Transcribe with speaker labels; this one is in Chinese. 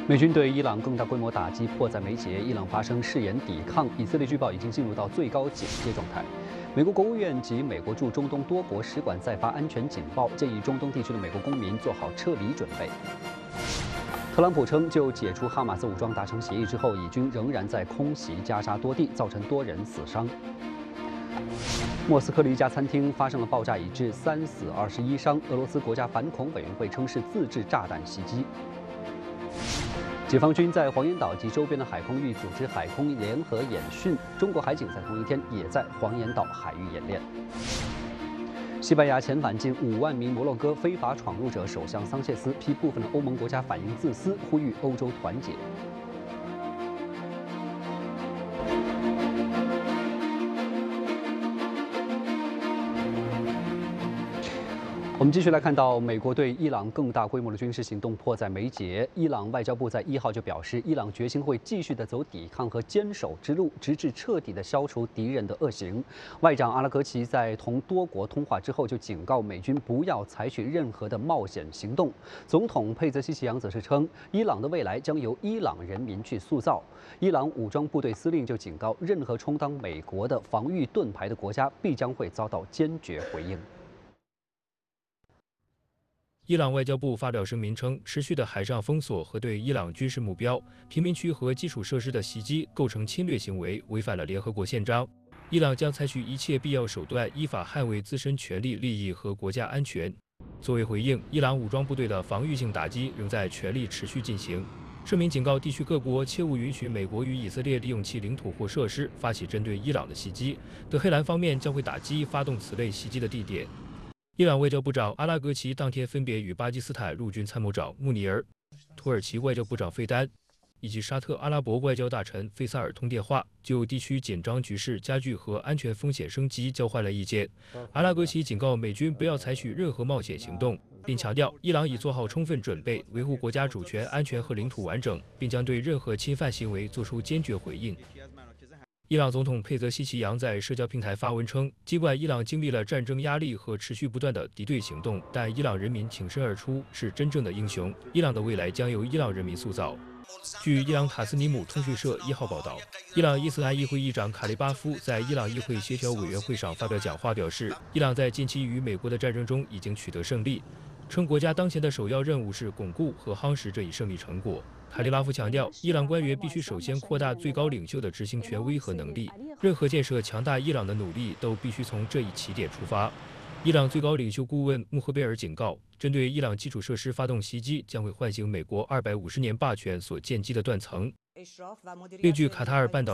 Speaker 1: 美军对伊朗更大规模打击迫在眉睫，伊朗发生誓言抵抗，以色列据报已经进入到最高警戒状态。美国国务院及美国驻中东多国使馆再发安全警报，建议中东地区的美国公民做好撤离准备。特朗普称，就解除哈马斯武装达成协议之后，以军仍然在空袭加沙多地，造成多人死伤。莫斯科的一家餐厅发生了爆炸，已致3死21伤。俄罗斯国家反恐委员会称是自制炸弹袭击。解放军在黄岩岛及周边的海空域组织海空联合演训，中国海警在同一天也在黄岩岛海域演练。西班牙遣返近5万名摩洛哥非法闯入者，首相桑切斯批部分的欧盟国家反应自私，呼吁欧洲团结。我们继续来看到，美国对伊朗更大规模的军事行动迫在眉睫。伊朗外交部在1号就表示，伊朗决心会继续的走抵抗和坚守之路，直至彻底的消除敌人的恶行。外长阿拉格齐在同多国通话之后，就警告美军不要采取任何的冒险行动。总统佩泽西奇扬则是称，伊朗的未来将由伊朗人民去塑造。伊朗武装部队司令就警告，任何充当美国的防御盾牌的国家，必将会遭到坚决回应。
Speaker 2: 伊朗外交部发表声明称，持续的海上封锁和对伊朗军事目标、平民区和基础设施的袭击构成侵略行为，违反了联合国宪章。伊朗将采取一切必要手段，依法捍卫自身权利、利益和国家安全。作为回应，伊朗武装部队的防御性打击仍在全力持续进行。声明警告地区各国切勿允许美国与以色列利用其领土或设施发起针对伊朗的袭击。德黑兰方面将会打击发动此类袭击的地点。伊朗外交部长阿拉格齐当天分别与巴基斯坦陆军参谋长穆尼尔、土耳其外交部长费丹以及沙特阿拉伯外交大臣费萨尔通电话，就地区紧张局势加剧和安全风险升级交换了意见。阿拉格齐警告美军不要采取任何冒险行动，并强调伊朗已做好充分准备，维护国家主权、安全和领土完整，并将对任何侵犯行为作出坚决回应。伊朗总统佩泽西奇扬在社交平台发文称，尽管伊朗经历了战争压力和持续不断的敌对行动，但伊朗人民挺身而出，是真正的英雄。伊朗的未来将由伊朗人民塑造。据伊朗塔斯尼姆通讯社1号报道，伊朗伊斯兰议会议长卡利巴夫在伊朗议会协调委员会上发表讲话，表示，伊朗在近期与美国的战争中已经取得胜利，称国家当前的首要任务是巩固和夯实这一胜利成果。卡利拉夫强调，伊朗官员必须首先扩大最高领袖的执行权威和能力，任何建设强大伊朗的努力都必须从这一起点出发。伊朗最高领袖顾问穆赫贝尔警告，针对伊朗基础设施发动袭击将会唤醒美国250年霸权所建基的断层。另据卡塔尔半岛